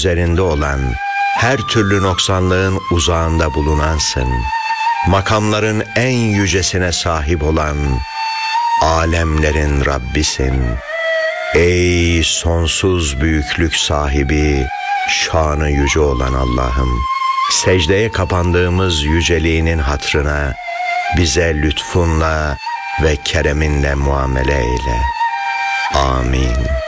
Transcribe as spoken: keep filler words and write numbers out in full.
üzerinde olan, her türlü noksanlığın uzağında bulunansın. Makamların en yücesine sahip olan, alemlerin Rabbisin. Ey sonsuz büyüklük sahibi, şanı yüce olan Allah'ım, secdeye kapandığımız yüceliğinin hatrına bize lütfunla ve kereminle muamele eyle. Amin.